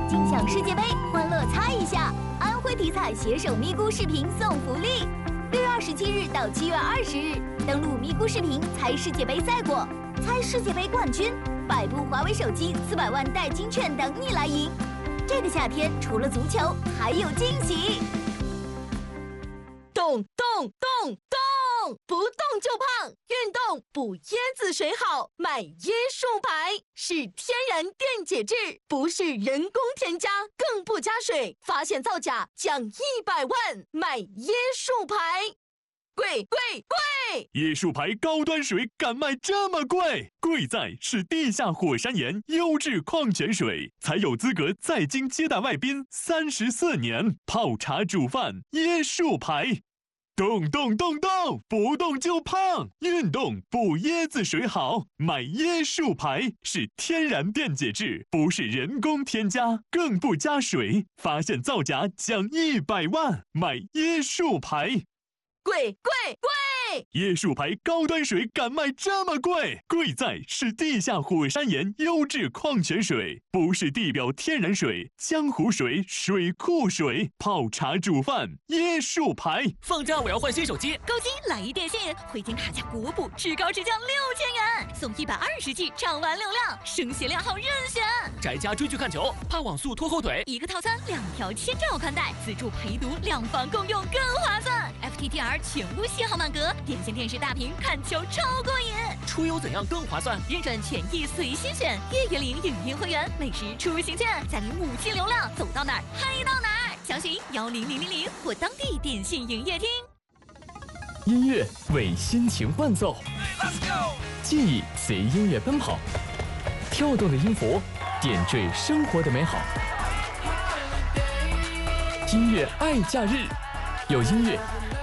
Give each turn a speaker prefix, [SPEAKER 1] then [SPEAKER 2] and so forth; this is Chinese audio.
[SPEAKER 1] 尽享世界杯，欢乐猜一下！安徽体彩携手咪咕视频送福利，6月27日到7月20日，登录咪咕视频猜世界杯赛果，猜世界杯冠军，100部华为手机，400万代金券等你来赢。这个夏天除了足球，还有惊喜！
[SPEAKER 2] 动动动动，不动就胖，运动补椰子水好，买椰树牌是天然电解质，不是人工添加，更不加水，发现造假奖100万，买椰树牌。贵贵贵！
[SPEAKER 3] 椰树牌高端水敢卖这么贵？贵在是地下火山岩优质矿泉水，才有资格在京接待外宾34年。泡茶煮饭，椰树牌。动动动动，不动就胖，运动补椰子水好，买椰树牌是天然电解质，不是人工添加，更不加水，发现造假奖100万，买椰树牌。
[SPEAKER 2] 贵贵贵！
[SPEAKER 3] 椰树牌高端水敢卖这么贵？贵在是地下火山岩优质矿泉水，不是地表天然水、江湖水、水库水。泡茶煮饭，椰树牌。
[SPEAKER 4] 放假我要换新手机，
[SPEAKER 5] 高金来一电信，回京卡价国补至高直降6000元，送120G 畅玩流量，升鞋量号任选。
[SPEAKER 4] 宅家追剧看球，怕网速拖后腿，
[SPEAKER 5] 一个套餐2条千兆宽带，自助陪读，2房共用更划算。FTTR 全屋信号满格，点线电视大屏看球超过瘾。
[SPEAKER 4] 出游怎样更划算？
[SPEAKER 5] 认准权益随心选，月领影音会员，每时出行券，再领5G流量，走到哪儿嗨到哪儿。详询10000或当地电信营业厅。
[SPEAKER 6] 音乐为心情伴奏，记忆随音乐奔跑，跳动的音符点缀生活的美好。音乐爱假日，有音乐